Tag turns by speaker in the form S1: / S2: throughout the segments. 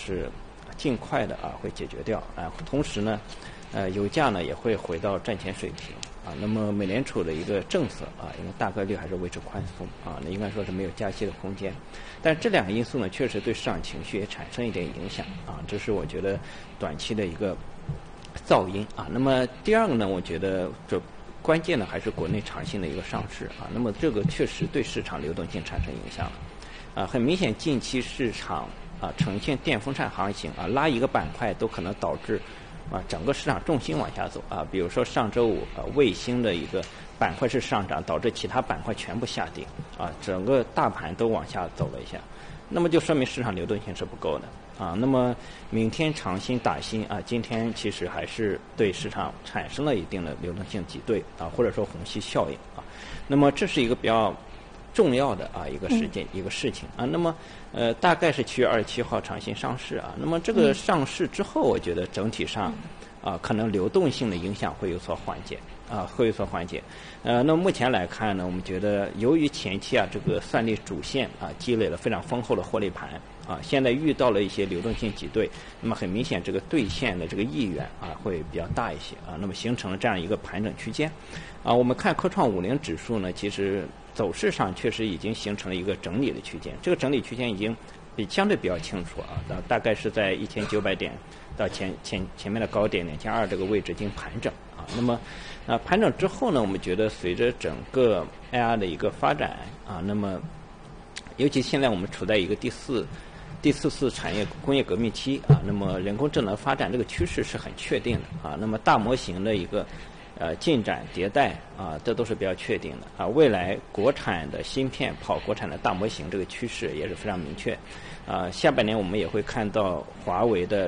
S1: 是尽快的会解决掉同时呢，油价呢也会回到战前水平那么美联储的一个政策应该大概率还是维持宽松那应该说是没有加息的空间。但这两个因素呢，确实对市场情绪也产生一点影响这是我觉得短期的一个噪音那么第二个呢，我觉得这关键呢还是国内长线的一个上市那么这个确实对市场流动性产生影响了很明显，近期市场呈现电风扇行情拉一个板块都可能导致整个市场重心往下走比如说上周五卫星的一个板块是上涨，导致其他板块全部下跌整个大盘都往下走了一下，那么就说明市场流动性是不够的那么明天长鑫打鑫今天其实还是对市场产生了一定的流动性挤兑或者说虹吸效应那么这是一个比较重要的一个事件一个事情那么大概是7月27号长鑫上市那么这个上市之后，我觉得整体上可能流动性的影响会有所缓解那么目前来看呢，我们觉得由于前期这个算力主线积累了非常丰厚的获利盘现在遇到了一些流动性挤兑，那么很明显这个兑现的这个意愿会比较大一些那么形成了这样一个盘整区间我们看科创50指数呢，其实走势上确实已经形成了一个整理的区间，这个整理区间已经相对比较清楚大概是在1900点到前面的高点2200这个位置进行盘整那么盘整之后呢，我们觉得随着整个 AI 的一个发展那么尤其现在我们处在一个第四次产业工业革命期那么人工智能发展这个趋势是很确定的那么大模型的一个进展迭代这都是比较确定的未来国产的芯片跑国产的大模型这个趋势也是非常明确下半年我们也会看到华为的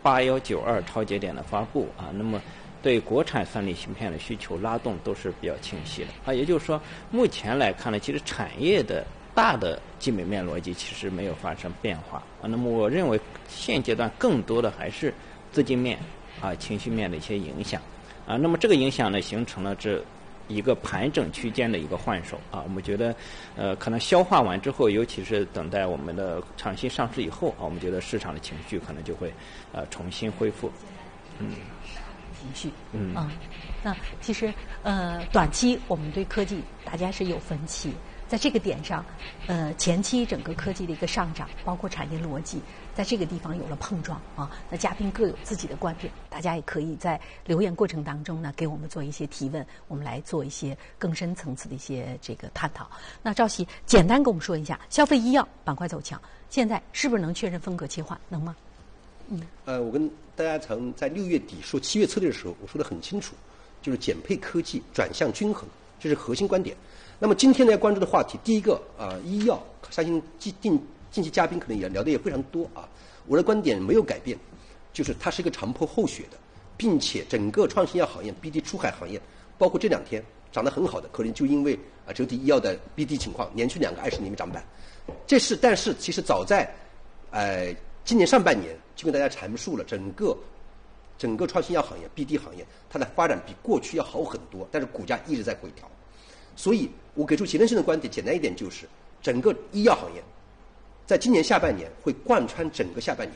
S1: 8192超节点的发布那么对国产算力芯片的需求拉动都是比较清晰的也就是说目前来看呢，其实产业的大的基本面逻辑其实没有发生变化那么我认为现阶段更多的还是资金面情绪面的一些影响那么这个影响呢，形成了这一个盘整区间的一个换手我们觉得可能消化完之后，尤其是等待我们的长鑫上市以后我们觉得市场的情绪可能就会重新恢复
S2: 情绪那其实短期我们对科技大家是有分歧，在这个点上前期整个科技的一个上涨，包括产业逻辑在这个地方有了碰撞那嘉宾各有自己的观点，大家也可以在留言过程当中呢给我们做一些提问，我们来做一些更深层次的一些这个探讨。那赵喜简单跟我们说一下消费医药板块走强，现在是不是能确认风格切换，能吗？
S3: 我跟大家曾在6月底说7月策略的时候，我说的很清楚，就是减配科技转向均衡，这是核心观点。那么今天呢，关注的话题，第一个医药，相信近期嘉宾可能也聊得也非常多我的观点没有改变，就是它是一个长坡厚雪的，并且整个创新药行业、BD 出海行业，包括这2天涨得很好的，可能就因为整体医药的 BD 情况，连续2个20年没涨板。但是其实早在今年上半年就跟大家阐述了整个创新药行业 BD 行业它的发展比过去要好很多，但是股价一直在回调。所以我给出结论性的观点，简单一点就是整个医药行业在今年下半年会贯穿整个下半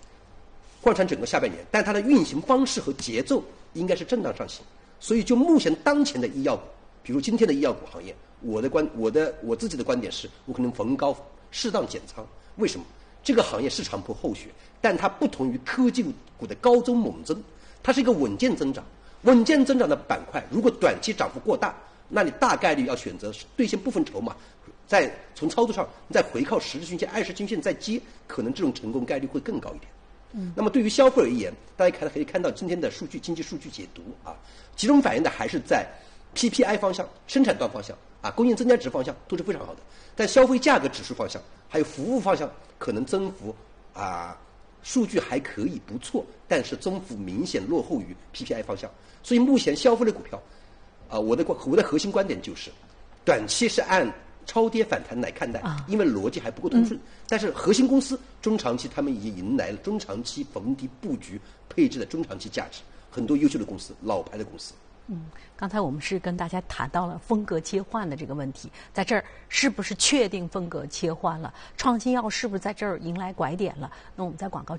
S3: 年，但它的运行方式和节奏应该是震荡上行。所以就目前当前的医药股，比如今天的医药股行业，我自己的观点是，我可能逢高适当减仓。为什么？这个行业是长坡厚雪，但它不同于科技股的高增猛增，它是一个稳健增长的板块。如果短期涨幅过大，那你大概率要选择兑现部分筹码，再从操作上你再回靠10日均线、20日均线再接，可能这种成功概率会更高一点。那么对于消费而言，大家可以看到今天的经济数据解读集中反映的还是在 PPI 方向、生产端方向供应增加值方向都是非常好的，但消费价格指数方向还有服务方向可能增幅数据还可以不错，但是增幅明显落后于 PPI 方向。所以目前消费类股票我的核心观点就是，短期是按超跌反弹来看待，因为逻辑还不够通顺。但是核心公司中长期他们已经迎来了中长期逢低布局配置的中长期价值，很多优秀的公司、老牌的公司。
S2: 刚才我们是跟大家谈到了风格切换的这个问题，在这儿是不是确定风格切换了？创新药是不是在这儿迎来拐点了？那我们在广告